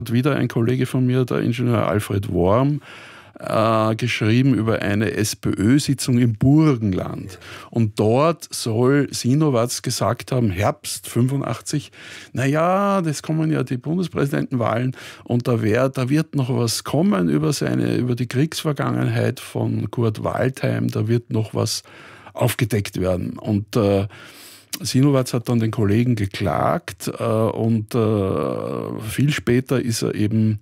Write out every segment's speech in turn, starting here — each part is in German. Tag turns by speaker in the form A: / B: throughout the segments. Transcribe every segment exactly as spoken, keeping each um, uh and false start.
A: wieder ein Kollege von mir, der Ingenieur Alfred Worm, äh, geschrieben über eine SPÖ-Sitzung im Burgenland. Und dort soll Sinowatz gesagt haben, Herbst fünfundachtzig, naja, das kommen ja die Bundespräsidentenwahlen und da, wär, da wird noch was kommen über, seine, über die Kriegsvergangenheit von Kurt Waldheim, da wird noch was aufgedeckt werden. Und äh, Sinowatz hat dann den Kollegen geklagt äh, und äh, viel später ist er eben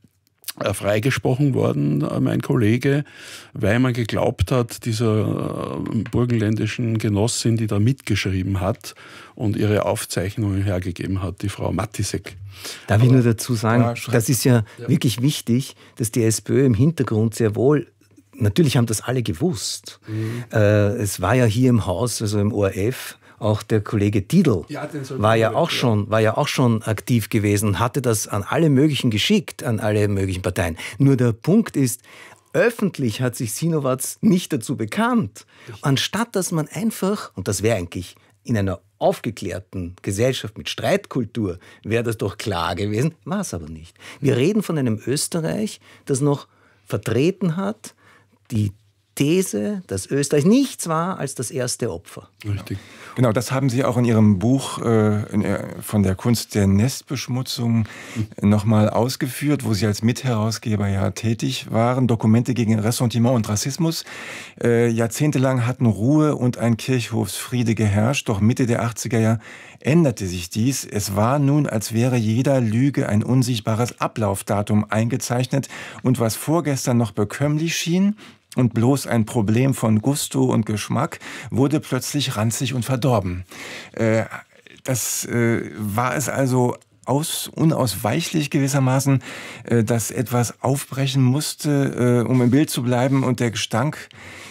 A: äh, freigesprochen worden, äh, mein Kollege, weil man geglaubt hat, dieser äh, burgenländischen Genossin, die da mitgeschrieben hat und ihre Aufzeichnungen hergegeben hat, die Frau Matisek.
B: Darf Aber, ich nur dazu sagen, ja, das ist ja, ja wirklich wichtig, dass die SPÖ im Hintergrund sehr wohl, natürlich haben das alle gewusst. Mhm. Äh, es war ja hier im Haus, also im O R F, auch der Kollege Diedl ja, war, ja auch schon, war ja auch schon aktiv gewesen, hatte das an alle möglichen geschickt, an alle möglichen Parteien. Nur der Punkt ist, öffentlich hat sich Sinowatz nicht dazu bekannt. Anstatt dass man einfach, und das wäre eigentlich in einer aufgeklärten Gesellschaft mit Streitkultur, wäre das doch klar gewesen, war es aber nicht. Wir reden von einem Österreich, das noch vertreten hat, die These, dass Österreich nichts war als das erste Opfer.
C: Richtig. Genau, das haben Sie auch in Ihrem Buch äh, in, äh, von der Kunst der Nestbeschmutzung äh, nochmal ausgeführt, wo Sie als Mitherausgeber ja tätig waren. Dokumente gegen Ressentiment und Rassismus. Äh, jahrzehntelang hatten Ruhe und ein Kirchhofsfriede geherrscht, doch Mitte der achtziger Jahre änderte sich dies. Es war nun, als wäre jeder Lüge ein unsichtbares Ablaufdatum eingezeichnet und was vorgestern noch bekömmlich schien und bloß ein Problem von Gusto und Geschmack, wurde plötzlich ranzig und verdorben. Äh, das äh, war es also aus, unausweichlich gewissermaßen, äh, dass etwas aufbrechen musste, äh, um im Bild zu bleiben, und der Gestank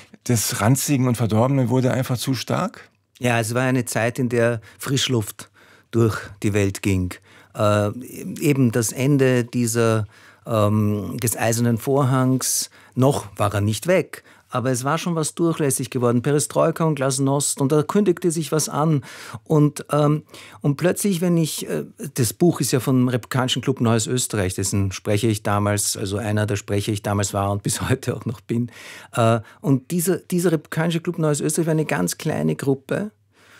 C: des Ranzigen und Verdorbenen wurde einfach zu stark?
B: Ja, es war eine Zeit, in der Frischluft durch die Welt ging. Äh, eben das Ende dieser ähm, des Eisernen Vorhangs. Noch war er nicht weg, aber es war schon was durchlässig geworden. Perestroika und Glasnost, und da kündigte sich was an. Und, ähm, und plötzlich, wenn ich, äh, das Buch ist ja vom Republikanischen Club Neues Österreich, dessen Sprecher ich damals, also einer der Sprecher ich damals war und bis heute auch noch bin. Äh, und dieser, dieser Republikanische Club Neues Österreich war eine ganz kleine Gruppe,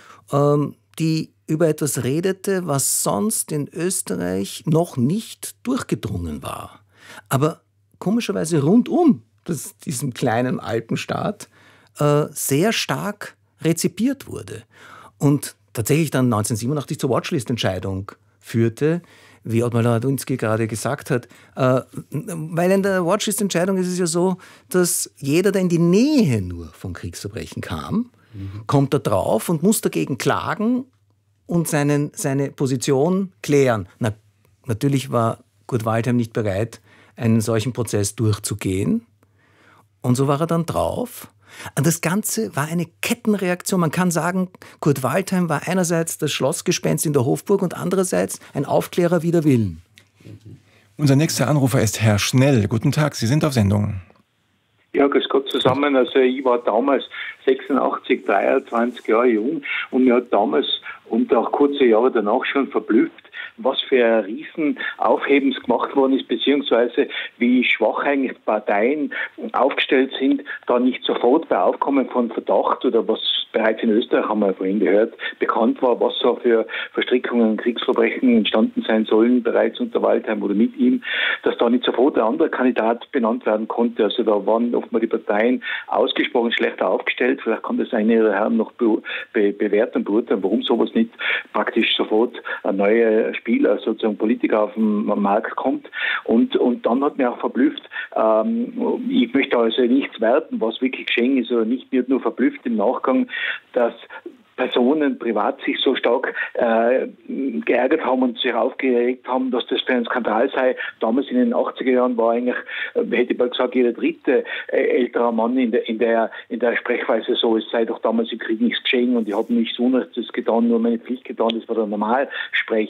B: ähm, die über etwas redete, was sonst in Österreich noch nicht durchgedrungen war. Aber komischerweise rundum das, diesem kleinen Alpenstaat äh, sehr stark rezipiert wurde. Und tatsächlich dann neunzehnhundertsiebenundachtzig zur Watchlist-Entscheidung führte, wie Ottmar Radunski gerade gesagt hat. Äh, weil in der Watchlist-Entscheidung ist es ja so, dass jeder, der in die Nähe nur von Kriegsverbrechen kam, mhm. kommt da drauf und muss dagegen klagen und seinen, seine Position klären. Na, natürlich war Kurt Waldheim nicht bereit, einen solchen Prozess durchzugehen. Und so war er dann drauf. Und das Ganze war eine Kettenreaktion. Man kann sagen, Kurt Waldheim war einerseits das Schlossgespenst in der Hofburg und andererseits ein Aufklärer wider Willen.
C: Unser nächster Anrufer ist Herr Schnell. Guten Tag, Sie sind auf Sendung.
D: Ja, grüß Gott zusammen. Also ich war damals sechsundachtzig, dreiundzwanzig Jahre jung, und mir hat damals und auch kurze Jahre danach schon verblüfft, was für ein Riesenaufhebens gemacht worden ist, beziehungsweise wie schwach eigentlich Parteien aufgestellt sind, da nicht sofort bei Aufkommen von Verdacht oder was bereits in Österreich, haben wir vorhin gehört, bekannt war, was so für Verstrickungen und Kriegsverbrechen entstanden sein sollen, bereits unter Waldheim oder mit ihm, dass da nicht sofort ein anderer Kandidat benannt werden konnte. Also da waren oftmals die Parteien ausgesprochen schlechter aufgestellt. Vielleicht kann das eine Ihrer Herren noch be- be- bewerten und beurteilen, warum sowas nicht praktisch sofort ein neuer Spieler, sozusagen Politiker auf den Markt kommt. Und, und dann hat mich auch verblüfft, ähm, ich möchte also nichts werten, was wirklich geschehen ist oder nicht, mir nur verblüfft im Nachgang, dass Personen privat sich so stark äh, geärgert haben und sich aufgeregt haben, dass das für ein Skandal sei. Damals in den achtziger Jahren war eigentlich, äh, hätte ich mal gesagt, jeder dritte äh, älterer Mann in der, in, der, in der Sprechweise so, es sei doch damals im Krieg nichts geschehen und ich habe nichts Unrechtes getan, nur meine Pflicht getan, das war der Normalsprech. Und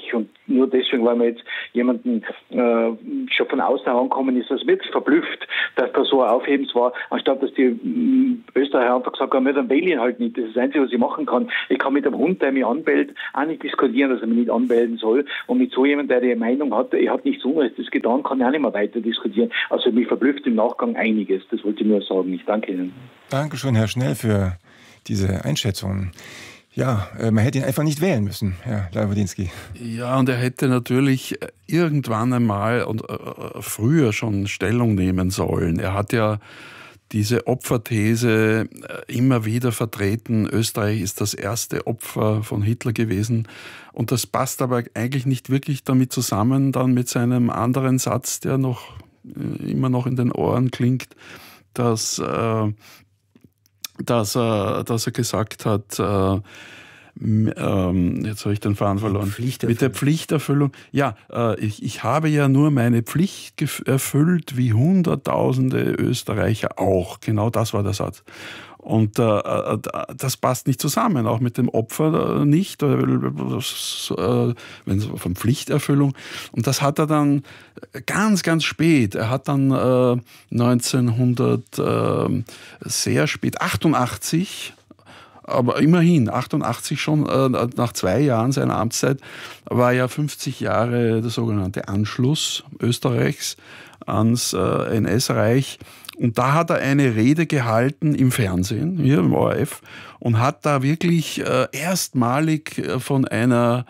D: nur deswegen, weil man jetzt jemanden äh, schon von außen herankommen ist, das wird verblüfft, dass da so ein Aufhebens war, anstatt dass die mh, Österreicher einfach gesagt haben, ja, dann wähle ich ihn halt nicht. Das ist das Einzige, was ich machen kann. Ich kann mit einem Hund, der mich anbellt, auch nicht diskutieren, dass er mich nicht anmelden soll. Und mit so jemandem, der die Meinung hat, er hat nichts Unrechtes getan, kann ich auch nicht mehr weiter diskutieren. Also mich verblüfft im Nachgang einiges. Das wollte ich nur sagen. Ich danke Ihnen.
C: Dankeschön, Herr Schnell, für diese Einschätzungen. Ja, man hätte ihn einfach nicht wählen müssen, Herr Lawodiński.
A: Ja, und er hätte natürlich irgendwann einmal und äh, früher schon Stellung nehmen sollen. Er hat ja diese Opferthese immer wieder vertreten, Österreich ist das erste Opfer von Hitler gewesen. Und das passt aber eigentlich nicht wirklich damit zusammen, dann mit seinem anderen Satz, der noch immer noch in den Ohren klingt, dass, äh, dass, er, dass er gesagt hat, äh, Ähm, jetzt habe ich den Faden verloren. Mit der Pflichterfüllung. Ja, äh, ich, ich habe ja nur meine Pflicht erfüllt, wie Hunderttausende Österreicher auch. Genau das war der Satz. Und äh, das passt nicht zusammen, auch mit dem Opfer nicht, äh, von Pflichterfüllung. Und das hat er dann ganz, ganz spät. Er hat dann äh, neunzehnhundert, äh, sehr spät, achtundachtzig, aber immerhin, achtundachtzig schon, äh, nach zwei Jahren seiner Amtszeit, war ja fünfzig Jahre der sogenannte Anschluss Österreichs ans äh, N S-Reich. Und da hat er eine Rede gehalten im Fernsehen, hier im O R F, und hat da wirklich äh, erstmalig äh, von einer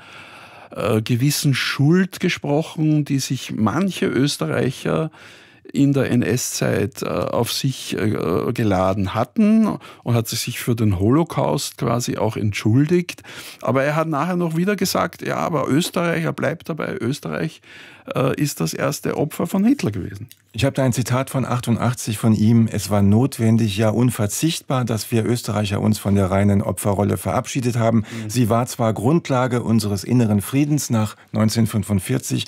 A: äh, gewissen Schuld gesprochen, die sich manche Österreicher in der N S-Zeit äh, auf sich äh, geladen hatten, und hat sich für den Holocaust quasi auch entschuldigt. Aber er hat nachher noch wieder gesagt, ja, aber Österreich, er bleibt dabei, Österreich äh, ist das erste Opfer von Hitler gewesen.
C: Ich habe da ein Zitat von achtundachtzig von ihm. Es war notwendig, ja unverzichtbar, dass wir Österreicher uns von der reinen Opferrolle verabschiedet haben. Mhm. Sie war zwar Grundlage unseres inneren Friedens nach neunzehnhundertfünfundvierzig,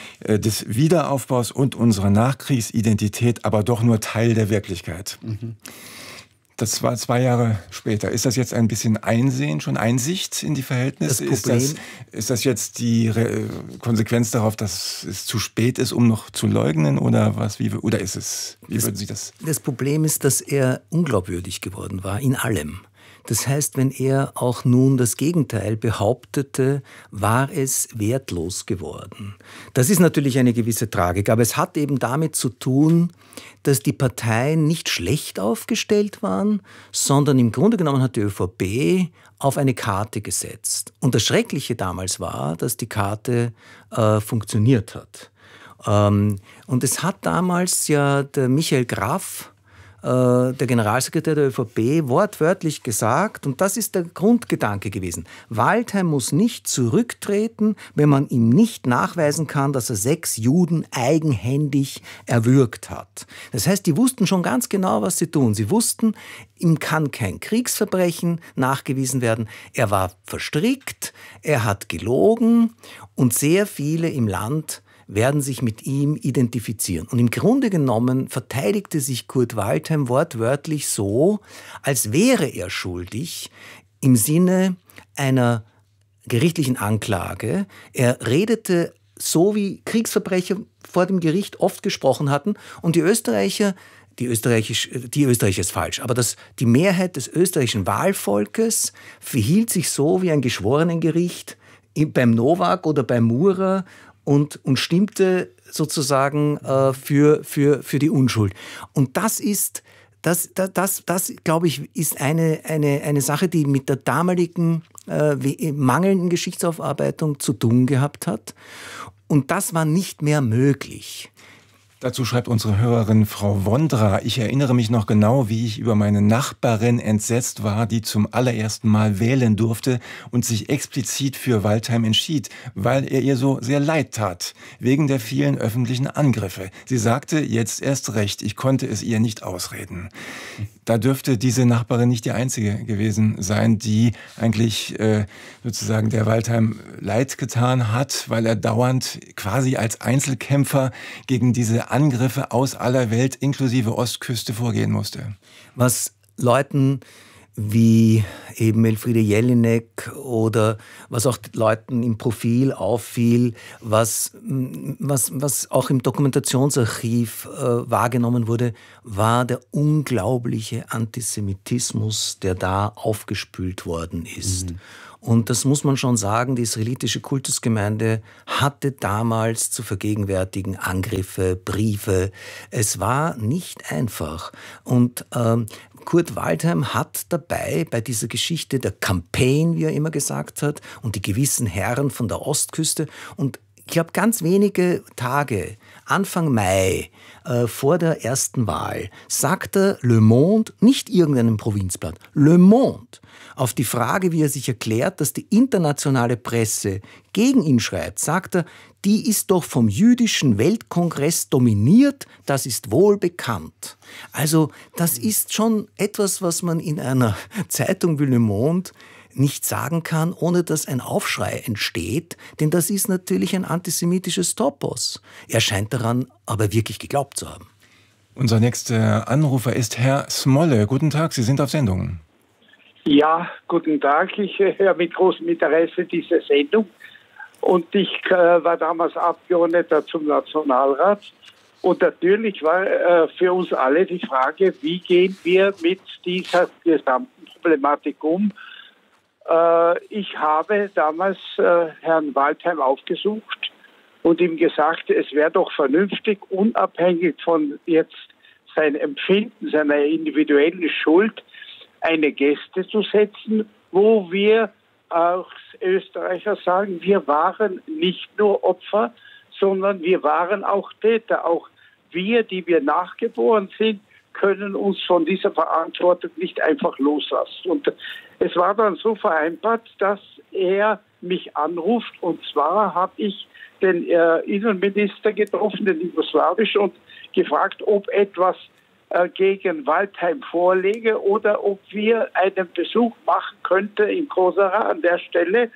C: des Wiederaufbaus und unserer Nachkriegsidentität, aber doch nur Teil der Wirklichkeit. Mhm. Das war zwei Jahre später. Ist das jetzt ein bisschen Einsehen, schon Einsicht in die Verhältnisse?
B: Das Problem,
C: ist, das, ist das jetzt die Re- Konsequenz darauf, dass es zu spät ist, um noch zu leugnen? Oder was? Wie, oder ist es? Wie
B: das,
C: würden Sie das?
B: Das Problem ist, dass er unglaubwürdig geworden war in allem. Das heißt, wenn er auch nun das Gegenteil behauptete, war es wertlos geworden. Das ist natürlich eine gewisse Tragik, aber es hat eben damit zu tun, dass die Parteien nicht schlecht aufgestellt waren, sondern im Grunde genommen hat die ÖVP auf eine Karte gesetzt. Und das Schreckliche damals war, dass die Karte äh, funktioniert hat. Ähm, und es hat damals ja der Michael Graf, der Generalsekretär der ÖVP, wortwörtlich gesagt, und das ist der Grundgedanke gewesen: Waldheim muss nicht zurücktreten, wenn man ihm nicht nachweisen kann, dass er sechs Juden eigenhändig erwürgt hat. Das heißt, die wussten schon ganz genau, was sie tun. Sie wussten, ihm kann kein Kriegsverbrechen nachgewiesen werden. Er war verstrickt, er hat gelogen, und sehr viele im Land werden sich mit ihm identifizieren. Und im Grunde genommen verteidigte sich Kurt Waldheim wortwörtlich so, als wäre er schuldig im Sinne einer gerichtlichen Anklage. Er redete so, wie Kriegsverbrecher vor dem Gericht oft gesprochen hatten, und die Österreicher, die Österreichisch, die Österreicher ist falsch, aber das, die Mehrheit des österreichischen Wahlvolkes verhielt sich so wie ein Geschworenengericht beim Nowak oder beim Murer, Und, und stimmte sozusagen äh, für, für, für die Unschuld. Und das ist, das, das, das, das glaube ich, ist eine, eine, eine Sache, die mit der damaligen äh, mangelnden Geschichtsaufarbeitung zu tun gehabt hat. Und das war nicht mehr möglich.
C: Dazu schreibt unsere Hörerin Frau Wondra: Ich erinnere mich noch genau, wie ich über meine Nachbarin entsetzt war, die zum allerersten Mal wählen durfte und sich explizit für Waldheim entschied, weil er ihr so sehr leid tat, wegen der vielen öffentlichen Angriffe. Sie sagte, jetzt erst recht, ich konnte es ihr nicht ausreden. Da dürfte diese Nachbarin nicht die einzige gewesen sein, die eigentlich äh, sozusagen der Waldheim leid getan hat, weil er dauernd quasi als Einzelkämpfer gegen diese Angriffe aus aller Welt inklusive Ostküste vorgehen musste.
B: Was Leuten wie eben Elfriede Jelinek oder was auch Leuten im Profil auffiel, was, was, was auch im Dokumentationsarchiv äh, wahrgenommen wurde, war der unglaubliche Antisemitismus, der da aufgespült worden ist. Mhm. Und das muss man schon sagen, die israelitische Kultusgemeinde hatte damals zu vergegenwärtigen Angriffe, Briefe. Es war nicht einfach. Und ähm, Kurt Waldheim hat dabei bei dieser Geschichte der Campaign, wie er immer gesagt hat, und die gewissen Herren von der Ostküste und ich glaube, ganz wenige Tage, Anfang Mai, äh, vor der ersten Wahl, sagte Le Monde, nicht irgendeinem Provinzblatt, Le Monde, auf die Frage, wie er sich erklärt, dass die internationale Presse gegen ihn schreibt, sagt er, die ist doch vom jüdischen Weltkongress dominiert, das ist wohl bekannt. Also das ist schon etwas, was man in einer Zeitung wie Le Monde nicht sagen kann, ohne dass ein Aufschrei entsteht, denn das ist natürlich ein antisemitisches Topos. Er scheint daran aber wirklich geglaubt zu haben.
C: Unser nächster Anrufer ist Herr Smolle. Guten Tag, Sie sind auf Sendung.
E: Ja, guten Tag. Ich höre mit großem Interesse diese Sendung. Und ich äh, war damals Abgeordneter zum Nationalrat. Und natürlich war äh, für uns alle die Frage, wie gehen wir mit dieser gesamten Problematik um? Äh, ich habe damals äh, Herrn Waldheim aufgesucht und ihm gesagt, es wäre doch vernünftig, unabhängig von jetzt seinem Empfinden, seiner individuellen Schuld, eine Geste zu setzen, wo wir als Österreicher sagen, wir waren nicht nur Opfer, sondern wir waren auch Täter. Auch wir, die wir nachgeboren sind, können uns von dieser Verantwortung nicht einfach loslassen. Und es war dann so vereinbart, dass er mich anruft. Und zwar habe ich den äh, Innenminister getroffen, den jugoslawischen, und gefragt, ob etwas äh, gegen Waldheim vorlege oder ob wir einen Besuch machen könnten in Kozara an der Stelle,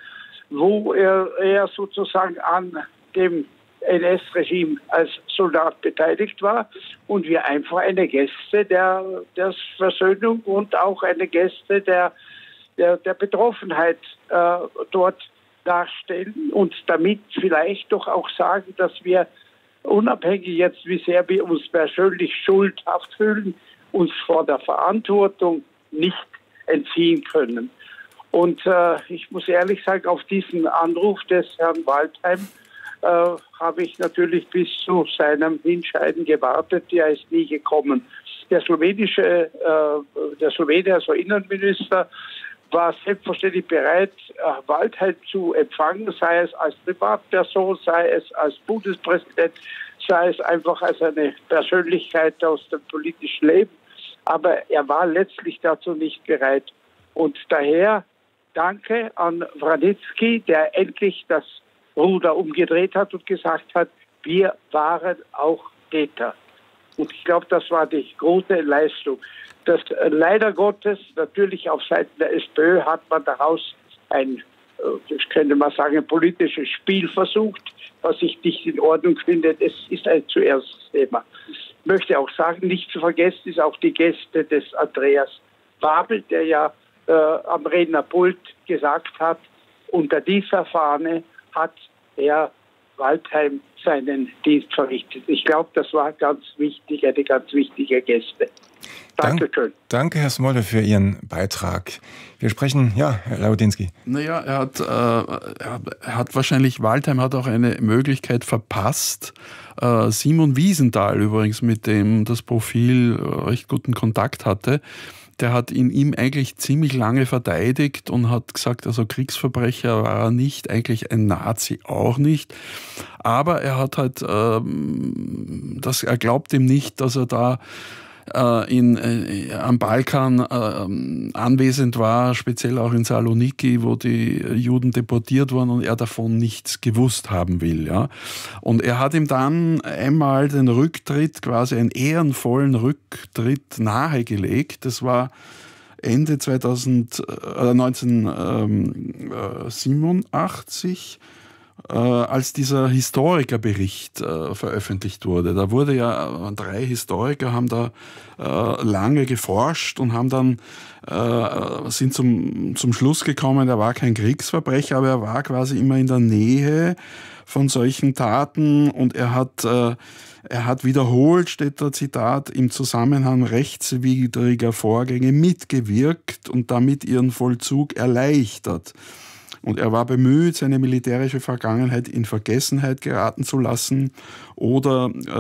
E: wo er, er sozusagen an dem N S-Regime als Soldat beteiligt war und wir einfach eine Geste der, der Versöhnung und auch eine Geste der, der, der Betroffenheit äh, dort darstellen und damit vielleicht doch auch sagen, dass wir unabhängig jetzt, wie sehr wir uns persönlich schuldhaft fühlen, uns vor der Verantwortung nicht entziehen können. Und äh, ich muss ehrlich sagen, auf diesen Anruf des Herrn Waldheim äh, habe ich natürlich bis zu seinem Hinscheiden gewartet. Der ist nie gekommen. Der slowenische, äh, der Slowene, also Innenminister, war selbstverständlich bereit, äh, Waldheim zu empfangen, sei es als Privatperson, sei es als Bundespräsident, sei es einfach als eine Persönlichkeit aus dem politischen Leben. Aber er war letztlich dazu nicht bereit. Und daher danke an Vranitzky, der endlich das Ruder umgedreht hat und gesagt hat, wir waren auch Täter. Und ich glaube, das war die große Leistung. Das, äh, leider Gottes, natürlich auf Seiten der SPÖ hat man daraus ein, äh, das könnte man sagen, ein politisches Spiel versucht, was ich nicht in Ordnung finde. Es ist ein zuerstes Thema. Ich möchte auch sagen, nicht zu vergessen ist auch die Geste des Andreas Babel, der ja äh, am Rednerpult gesagt hat, unter dieser Fahne hat er Waldheim seinen Dienst verrichtet. Ich glaube, das war ganz wichtig, eine ganz wichtige Geste. Danke schön.
C: Danke, Herr Smolle, für Ihren Beitrag. Wir sprechen, ja, Herr Laudinski.
A: Naja, er hat, äh, er hat wahrscheinlich, Waldheim hat auch eine Möglichkeit verpasst. Äh, Simon Wiesenthal übrigens, mit dem das Profil recht guten Kontakt hatte, der hat ihn ihm eigentlich ziemlich lange verteidigt und hat gesagt, also Kriegsverbrecher war er nicht, eigentlich ein Nazi auch nicht. Aber er hat halt, ähm, das, er glaubt ihm nicht, dass er da äh, in, äh, am Balkan äh, anwesend war, speziell auch in Saloniki, wo die Juden deportiert wurden und er davon nichts gewusst haben will. Ja. Und er hat ihm dann einmal den Rücktritt, quasi einen ehrenvollen Rücktritt nahegelegt. Das war Ende zweitausend, äh, neunzehnhundertsiebenundachtzig. äh, als dieser Historikerbericht äh, veröffentlicht wurde. Da wurde ja, äh, drei Historiker haben da äh, lange geforscht und haben dann äh, sind zum, zum Schluss gekommen, er war kein Kriegsverbrecher, aber er war quasi immer in der Nähe von solchen Taten und er hat, äh, er hat wiederholt, steht da Zitat, im Zusammenhang rechtswidriger Vorgänge mitgewirkt und damit ihren Vollzug erleichtert. Und er war bemüht, seine militärische Vergangenheit in Vergessenheit geraten zu lassen oder